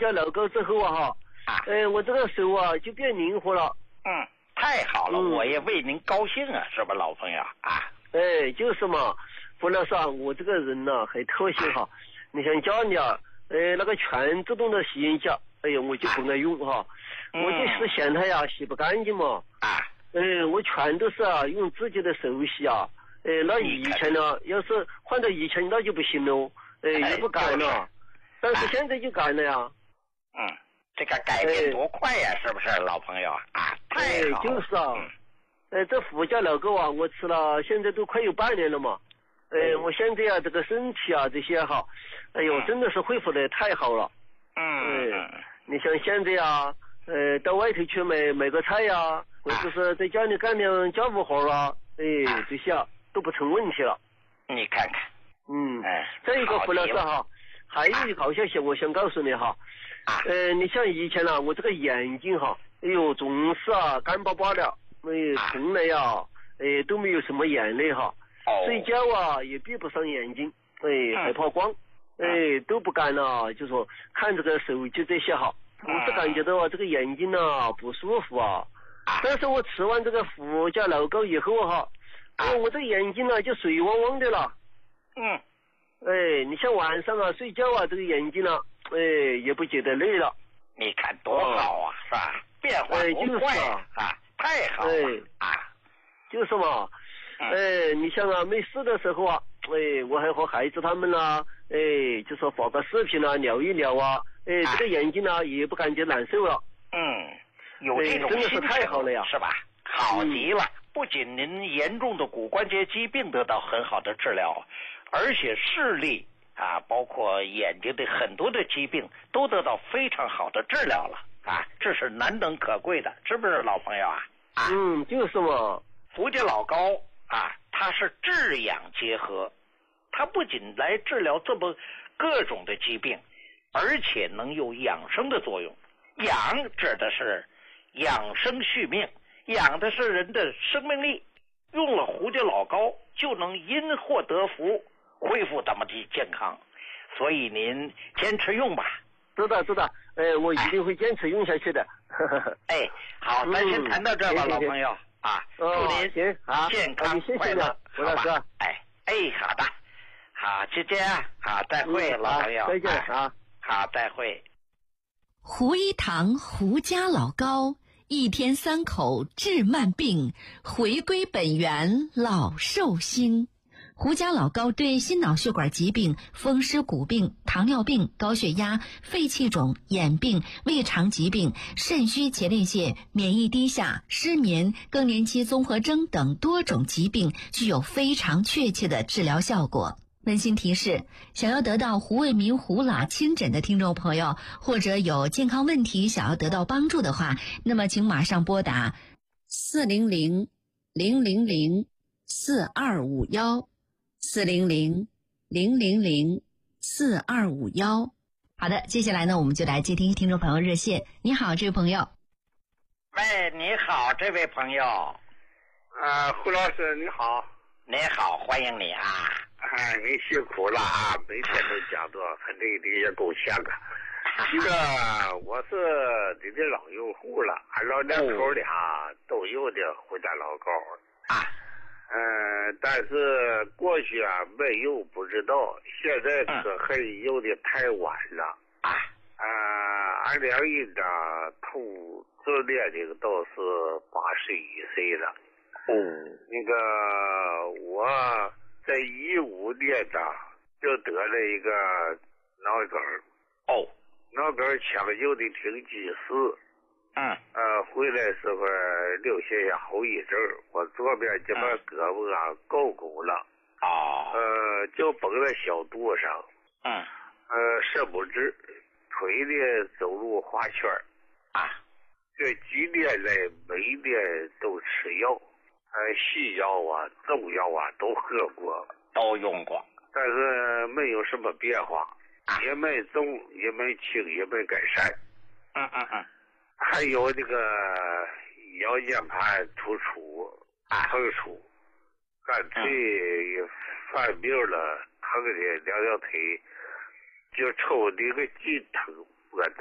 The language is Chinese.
甲老高之后啊我这个手啊就变灵活了。 太好了，我也为您高兴啊，是吧，老朋友啊？ 就是嘛，胡老师啊，我这个人呢很特性哈。你像家里啊，那个全自动的洗衣机，我就不爱用哈。我就是嫌它呀洗不干净嘛。我全都是用自己的手洗啊。那以前呢，要是换到以前那就不行喽，也不干了。但是现在就干了呀。 这个改变多快呀，是不是老朋友啊？太好了。 就是啊。这福家老狗啊，我吃了现在都快有半年了嘛。我现在啊这个身体啊这些哈，真的是恢复的太好了。你像现在啊，到外头去买个菜呀，或者是在家里干点家务活啊，这些都不成问题了。 你看看。 再一个胡老师哈，还有一个好消息我想告诉你哈。你像以前啊，我这个眼睛哈，总是干巴巴的。从来呀，都没有什么眼泪哈。睡觉啊也闭不上眼睛，害怕光，都不敢了，就说看这个手机这些哈，总是感觉到这个眼睛啊不舒服啊。但是我吃完这个福家老高以后哈，我这眼睛呢就水汪汪的了。你像晚上啊睡觉啊，这个眼睛呢，也不觉得累了。 你看多好啊，是吧？变化多快啊！太好了就是嘛，你像啊没事的时候啊，我还和孩子他们啊，就说发个视频啊，聊一聊啊，这个眼睛啊也不感觉难受了。 有这种真的是太好了呀， 是吧？好极了，不仅您严重的骨关节疾病得到很好的治疗，而且视力包括眼睛的很多的疾病都得到非常好的治疗了这是难能可贵的，是不是老朋友啊？ 就是嘛。 福家老高它是治养结合，它不仅来治疗这么各种的疾病，而且能有养生的作用。养指的是养生续命，养的是人的生命力。用了福家老高就能因祸得福，恢复咱们的健康。所以您坚持用吧。 知道，我一定会坚持用下去的。 好，咱先谈到这儿吧，老朋友祝您健康快乐， 胡老师。 好的，好，就这样，好，再会，老朋友， 再见好，再会。 胡一堂胡家老高，一天3口治慢病，回归本源老寿星。胡家老高对心脑血管疾病、风湿骨病、糖尿病、高血压、肺气肿、眼病、胃肠疾病、肾虚前列腺、免疫低下、失眠、更年期综合征等多种疾病具有非常确切的治疗效果。温馨提示，想要得到胡卫民胡老亲诊的听众朋友，或者有健康问题想要得到帮助的话，那么请马上拨打400-000-4251 400-000-4251。好的，接下来呢，我们就来接听听众朋友热线。你好，这位朋友。 喂，你好，这位朋友。 胡老师你好。 你好，欢迎你你辛苦了每天都讲座，很累的也够呛我是你的老用户了，俺老两口俩都有的胡家老高但是过去没有不知道，现在可还有的太晚了俺两人同自恋的都是81岁了。那个我在15年就得了一个脑梗脑梗抢救的挺及时回来时候留下后遗症，我左边这边胳膊够拱了就绷在小肚上伸不直，腿的走路滑圈这几年来每年都吃药西药中药都喝过， 都用过， 但是没有什么变化也没重也没轻也没改善还有这个腰间盘突出疼出，干脆犯病了疼的两条腿就抽那个筋疼不敢动。